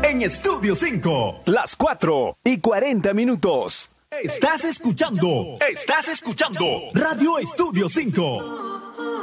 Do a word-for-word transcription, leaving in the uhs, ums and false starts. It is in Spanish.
en Estudio cinco. Las cuatro y cuarenta minutos. Estás escuchando, estás escuchando Radio Estudio cinco.